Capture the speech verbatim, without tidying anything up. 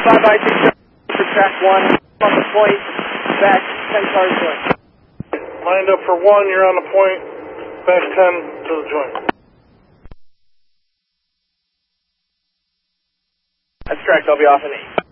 five by six for track one, on the point, back ten cars joint. Lined up for one, you're on the point, back ten to the joint. That's correct, I'll be off in eight.